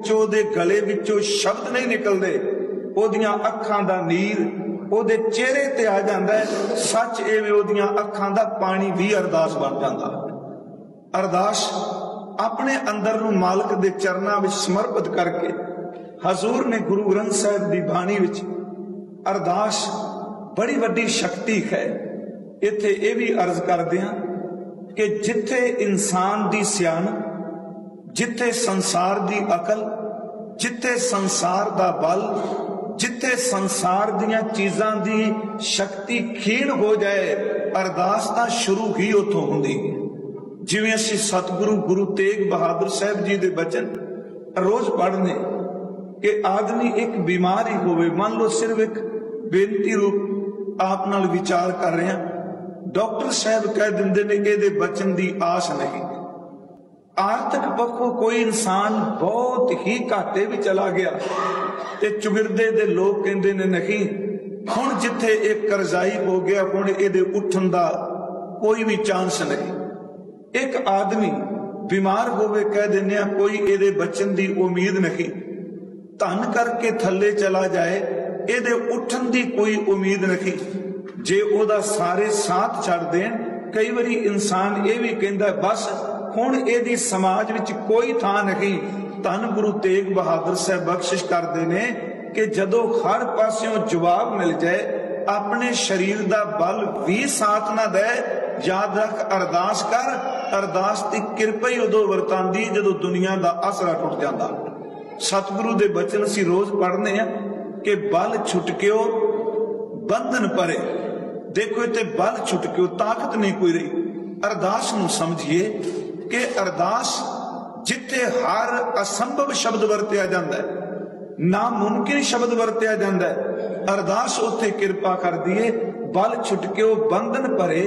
ਉਹਦੇ ਗਲੇ ਵਿੱਚੋਂ ਸ਼ਬਦ ਨਹੀਂ ਨਿਕਲਦੇ, ਉਹਦੀਆਂ ਅੱਖਾਂ ਦਾ ਨੀਰ ਉਹਦੇ ਚਿਹਰੇ ਤੇ ਆ ਜਾਂਦਾ ਹੈ। ਸੱਚ ਐਵੇਂ ਉਹਦੀਆਂ ਅੱਖਾਂ ਦਾ ਪਾਣੀ ਵੀ ਅਰਦਾਸ ਬਣ ਜਾਂਦਾ। ਅਰਦਾਸ ਆਪਣੇ ਅੰਦਰ ਨੂੰ ਮਾਲਕ ਦੇ ਚਰਨਾਂ ਵਿੱਚ ਸਮਰਪਿਤ ਕਰਕੇ ਹਜ਼ੂਰ ਨੇ ਗੁਰੂ ਗ੍ਰੰਥ ਸਾਹਿਬ ਦੀ ਬਾਣੀ ਵਿੱਚ ਅਰਦਾਸ ਬੜੀ ਵੱਡੀ ਸ਼ਕਤੀ ਹੈ। ਇੱਥੇ ਇਹ ਵੀ ਅਰਜ਼ ਕਰਦੇ ਹਾਂ ਕਿ ਜਿੱਥੇ ਇਨਸਾਨ ਦੀ ਸਿਆਣਪ, ਜਿੱਥੇ ਸੰਸਾਰ ਦੀ ਅਕਲ, ਜਿੱਥੇ ਸੰਸਾਰ ਦਾ ਬਲ, ਜਿੱਥੇ ਸੰਸਾਰ ਦੀਆਂ ਚੀਜ਼ਾਂ ਦੀ ਸ਼ਕਤੀ ਖੀਣ ਹੋ ਜਾਏ, ਅਰਦਾਸ ਤਾਂ ਸ਼ੁਰੂ ਹੀ ਉੱਥੋਂ ਹੁੰਦੀ ਹੈ। ਜਿਵੇਂ ਅਸੀਂ ਸਤਿਗੁਰੂ ਗੁਰੂ ਤੇਗ ਬਹਾਦਰ ਸਾਹਿਬ ਜੀ ਦੇ ਬਚਨ ਰੋਜ਼ ਪੜ੍ਹਨੇ ਕਿ ਆਦਮੀ ਇੱਕ ਬਿਮਾਰ ਹੀ ਹੋਵੇ, ਮੰਨ ਲਓ ਸਿਰਫ ਇੱਕ ਬੇਨਤੀ ਰੂਪ ਆਪ ਨਾਲ ਵਿਚਾਰ ਕਰ ਰਹੇ ਹਾਂ, ਡਾਕਟਰ ਸਾਹਿਬ ਕਹਿ ਦਿੰਦੇ ਨੇ ਇਹਦੇ ਬਚਨ ਦੀ ਆਸ ਨਹੀਂ। ਆਰਥਿਕ ਪੱਖੋਂ ਕੋਈ ਇਨਸਾਨ ਬਹੁਤ ਹੀ ਘਾਟੇ ਵਿੱਚ ਚਲਾ ਗਿਆ ਤੇ ਚੁਗਿਰਦੇ ਦੇ ਲੋਕ ਕਹਿੰਦੇ ਨੇ ਨਹੀਂ, ਹੁਣ ਜਿੱਥੇ ਇਹ ਕਰਜ਼ਾਈ ਹੋ ਗਿਆ, ਹੁਣ ਇਹਦੇ ਉੱਠਣ ਦਾ ਕੋਈ ਵੀ ਚਾਂਸ ਨਹੀਂ। ਇੱਕ ਆਦਮੀ ਬਿਮਾਰ ਹੋਵੇ, ਕਹਿ ਦਿੰਦੇ ਆ ਕੋਈ ਇਹਦੇ ਬਚਨ ਦੀ ਉਮੀਦ ਨਹੀਂ, ਧਨ ਕਰਕੇ ਥੱਲੇ ਚਲਾ ਜਾਏ, ਇਹਦੇ ਉੱਠਣ ਦੀ ਕੋਈ ਉਮੀਦ ਨਹੀਂ। ਜੇ ਉਹਦਾ ਸਾਰੇ ਸਾਥ ਛੱਡ ਦੇਣ, ਕਈ ਵਾਰੀ ਇਨਸਾਨ ਇਹ ਵੀ ਕਹਿੰਦਾ ਬਸ ਹੁਣ ਇਹਦੀ ਸਮਾਜ ਵਿੱਚ ਕੋਈ ਥਾਂ ਨਹੀਂ। ਧੰਨ ਗੁਰੂ ਤੇਗ ਬਹਾਦਰ ਸਾਹਿਬ ਬਖਸ਼ਿਸ਼ ਕਰਦੇ ਨੇ ਕਿ ਜਦੋਂ ਹਰ ਪਾਸਿਓਂ ਜਵਾਬ ਮਿਲ ਜਾਏ, ਆਪਣੇ ਸਰੀਰ ਦਾ ਬਲ ਵੀ ਸਾਥ ਨਾ ਦੇ, ਯਾਦ ਰੱਖ ਅਰਦਾਸ ਕਰ। ਅਰਦਾਸ ਦੀ ਕਿਰਪਾ ਹੀ ਉਦੋਂ ਵਰਤਾਂਦੀ ਜਦੋਂ ਦੁਨੀਆ ਦਾ ਆਸਰਾ ਟੁੱਟ ਜਾਂਦਾ। ਸਤਿਗੁਰੂ ਦੇ ਬਚਨ ਅਸੀਂ ਰੋਜ਼ ਪੜ੍ਹਨੇ ਆ ਕਿ ਬਲ ਛੁਟਕਿਓ ਬੰਧਨ ਪਰੇ। ਦੇਖੋ ਇੱਥੇ ਬਲ ਛੁਟਕਿਓ, ਤਾਕਤ ਨਹੀਂ ਕੋਈ ਰਹੀ। ਅਰਦਾਸ ਨੂੰ ਸਮਝੀਏ ਕਿ ਅਰਦਾਸ ਜਿੱਥੇ ਹਰ ਅਸੰਭਵ ਸ਼ਬਦ ਵਰਤਿਆ ਜਾਂਦਾ ਹੈ, ਨਾਮੁਮਕਿਨ ਸ਼ਬਦ ਵਰਤਿਆ ਜਾਂਦਾ ਹੈ, ਅਰਦਾਸ ਉੱਥੇ ਕਿਰਪਾ ਕਰਦੀ ਏ। ਬਲ ਛੁਟਕਿਓ ਬੰਧਨ ਭਰੇ,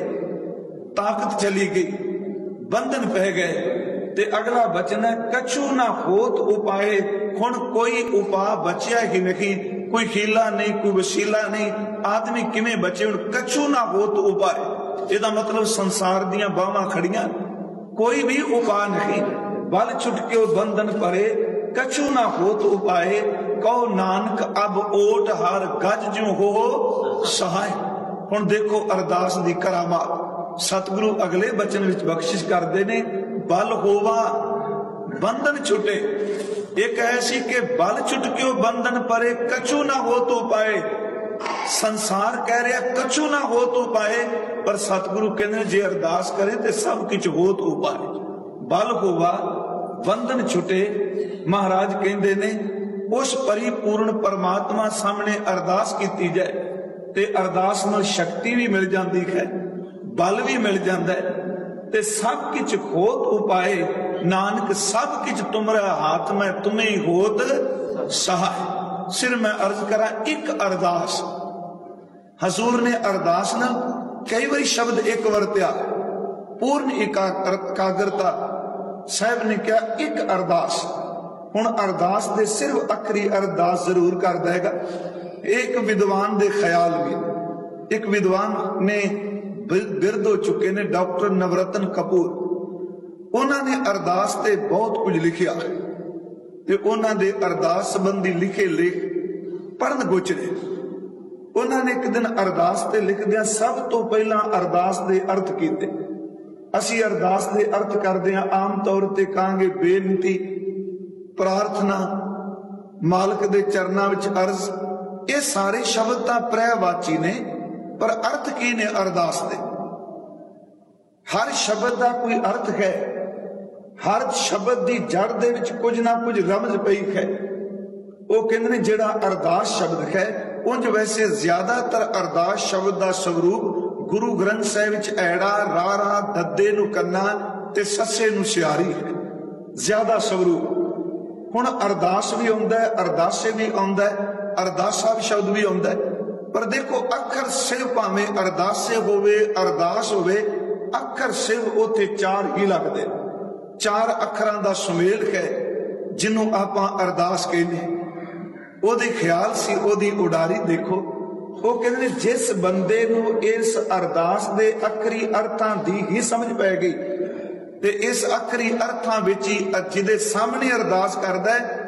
ਤਾਕਤ ਚਲੀ ਗਈ, ਬੰਧਨ ਪੈ ਗਏ। ਤੇ ਅਗਲਾ ਬਚਨ ਹੈ ਕਛੂ ਨਾ ਹੋਤ ਉਪਾਏ। ਹੁਣ ਕੋਈ ਉਪਾਅ ਬਚਿਆ ਹੀ ਨਹੀਂ, ਕੋਈ ਹੀਲਾ ਨਹੀਂ, ਕੋਈ ਵਸੀਲਾ ਨਹੀਂ। ਆਦਮੀ ਕਿਵੇਂ ਬਚੇ? ਹੁਣ ਕਛੂ ਨਾ ਹੋਤ ਉਪਾਏ, ਇਹਦਾ ਮਤਲਬ ਸੰਸਾਰ ਦੀਆਂ ਬਾਹਾਂ ਖੜੀਆਂ, ਕੋਈ ਵੀ ਉਪਾਅ ਨਹੀਂ। ਬਲ ਛੁਟਕਿਓ ਬੰਧਨ ਭਰੇ, ਕਛੂ ਨਾ ਹੋਤ ਉਪਾਏ। ਕਹੋ ਨਾਨਕ ਅਬ ਓਟ ਹਰ ਗਜ ਜਿਉ ਹੋ ਸਹਾਏ। ਹੁਣ ਦੇਖੋ ਅਰਦਾਸ ਦੀ ਕਰਾਮਾਤ। ਸਤਿਗੁਰੂ ਅਗਲੇ ਬਚਨ ਵਿੱਚ ਬਖਸ਼ਿਸ਼ ਕਰਦੇ ਨੇ, ਬਲ ਹੋਵਾ ਬੰਧਨ ਛੁਟੇ। ਇੱਕ ਐਸੀ ਕਿ ਬਲ ਛੁਟਕਿਓ ਬੰਧਨ ਪਰੇ, ਕਛੂ ਨਾ ਹੋ ਤੋ ਪਾਏ। ਸੰਸਾਰ ਕਹਿ ਰਿਹਾ ਕਛੂ ਨਾ ਹੋ ਤੋ ਪਾਏ, ਪਰ ਸਤਿਗੁਰੂ ਕਹਿੰਦੇ ਜੇ ਅਰਦਾਸ ਕਰੇ ਤੇ ਸਭ ਕੁਝ ਹੋ ਤੋ ਪਾਏ। ਬਲ ਹੋਵਾ ਬੰਧਨ ਛੁਟੇ। ਮਹਾਰਾਜ ਕਹਿੰਦੇ ਨੇ ਉਸ ਪਰਿਪੂਰਨ ਪਰਮਾਤਮਾ ਸਾਹਮਣੇ ਅਰਦਾਸ ਕੀਤੀ ਜਾਏ ਤੇ ਅਰਦਾਸ ਨਾਲ ਸ਼ਕਤੀ ਵੀ ਮਿਲ ਜਾਂਦੀ ਹੈ, ਬਲ ਵੀ ਮਿਲ ਜਾਂਦਾ ਹੈ, ਤੇ ਸਭ ਕੁਝ ਹੋਤ ਉਪਾਏ। ਨਾਨਕ ਸਭ ਕੁਝ ਤੁਮਰਾ ਹਾਥ ਮੈਂ ਤੁਮੇ ਹੋਤ ਸਹਾय। ਸਿਰ ਮੈਂ ਅਰਜ਼ ਕਰਾਂ ਇੱਕ ਅਰਦਾਸ, ਹਜ਼ੂਰ ਨੇ ਅਰਦਾਸ ਨਾਲ ਕਈ ਵਾਰੀ ਸ਼ਬਦ ਇੱਕ ਵਰਤਿਆ, ਪੂਰਨ ਇਕਾਗਰਤਾ। ਸਾਹਿਬ ਨੇ ਕਿਹਾ ਇੱਕ ਅਰਦਾਸ। ਹੁਣ ਅਰਦਾਸ ਦੇ ਸਿਰਫ ਆਖਰੀ ਅਰਦਾਸ ਜ਼ਰੂਰ ਕਰਦਾ ਹੈਗਾ। ਇੱਕ ਵਿਦਵਾਨ ਦੇ ਖਿਆਲ ਵੀ, ਇੱਕ ਵਿਦਵਾਨ ਨੇ ਬਿਰਧ ਹੋ ਚੁੱਕੇ ਨੇ, ਡਾਕਟਰ ਨਵਰਤਨ ਕਪੂਰ। ਉਹਨਾਂ ਨੇ ਅਰਦਾਸ ਤੇ ਬਹੁਤ ਕੁਝ ਲਿਖਿਆ ਤੇ ਉਹਨਾਂ ਦੇ ਅਰਦਾਸ ਸੰਬੰਧੀ ਲਿਖੇ ਲੇਖ ਪੜ੍ਹਨ ਗੋਚਰੇ। ਉਹਨਾਂ ਨੇ ਇੱਕ ਦਿਨ ਅਰਦਾਸ ਤੇ ਲਿਖਦਿਆਂ ਸਭ ਤੋਂ ਪਹਿਲਾਂ ਅਰਦਾਸ ਦੇ ਅਰਥ ਕੀਤੇ। ਅਸੀਂ ਅਰਦਾਸ ਦੇ ਅਰਥ ਕਰਦੇ ਹਾਂ ਆਮ ਤੌਰ ਤੇ ਕਹਾਂਗੇ ਬੇਨਤੀ, ਪ੍ਰਾਰਥਨਾ, ਮਾਲਕ ਦੇ ਚਰਨਾਂ ਵਿੱਚ ਅਰਜ਼। ਇਹ ਸਾਰੇ ਸ਼ਬਦ ਤਾਂ ਪ੍ਰੈਵਾਚੀ ਨੇ, ਪਰ ਅਰਥ ਕੀ ਨੇ ਅਰਦਾਸ ਦੇ? ਹਰ ਸ਼ਬਦ ਦਾ ਕੋਈ ਅਰਥ ਹੈ, ਹਰ ਸ਼ਬਦ ਦੀ ਜੜ ਦੇ ਵਿੱਚ ਕੁਝ ਨਾ ਕੁਝ ਰਮਜ਼ ਪਈ ਹੈ। ਉਹ ਕਹਿੰਦੇ ਨੇ ਜਿਹੜਾ ਅਰਦਾਸ ਸ਼ਬਦ ਹੈ, ਉਂਝ ਵੈਸੇ ਜ਼ਿਆਦਾਤਰ ਅਰਦਾਸ ਸ਼ਬਦ ਦਾ ਸਵਰੂਪ ਗੁਰੂ ਗ੍ਰੰਥ ਸਾਹਿਬ ਵਿੱਚ ਐੜਾ, ਰਾਰਾ, ਦੱਦੇ ਨੂੰ ਕੰਨਾ ਤੇ ਸੱਸੇ ਨੂੰ ਸਿਆਰੀ ਹੈ, ਜ਼ਿਆਦਾ ਸਵਰੂਪ। ਹੁਣ ਅਰਦਾਸ ਵੀ ਆਉਂਦਾ ਹੈ, ਅਰਦਾਸੇ ਵੀ ਆਉਂਦਾ ਹੈ, ਅਰਦਾਸਾ ਸ਼ਬਦ ਵੀ ਆਉਂਦਾ ਹੈ, ਪਰ ਦੇਖੋ ਅੱਖਰ ਸਿਰਫ ਭਾਵੇਂ ਅਰਦਾਸੇ ਹੋਵੇ, ਅਰਦਾਸ ਹੋਵੇ, ਅੱਖਰ ਸਿਰਫ ਉੱਥੇ ਚਾਰ ਹੀ ਲੱਗਦੇ। ਚਾਰ ਅੱਖਰਾਂ ਦਾ ਸੁਮੇਲ ਹੈ ਜਿਹਨੂੰ ਆਪਾਂ ਅਰਦਾਸ ਕਹਿੰਦੇ। ਉਹਦੇ ਖਿਆਲ ਸੀ, ਉਹਦੀ ਉਡਾਰੀ ਦੇਖੋ। ਉਹ ਕਹਿੰਦੇ ਨੇ ਜਿਸ ਬੰਦੇ ਨੂੰ ਇਸ ਅਰਦਾਸ ਦੇ ਆਖਰੀ ਅਰਥਾਂ ਦੀ ਹੀ ਸਮਝ ਪੈ ਗਈ ਤੇ ਇਸ ਆਖਰੀ ਅਰਥਾਂ ਵਿੱਚ ਹੀ ਜਿਹਦੇ ਸਾਹਮਣੇ ਅਰਦਾਸ ਕਰਦਾ ਹੈ,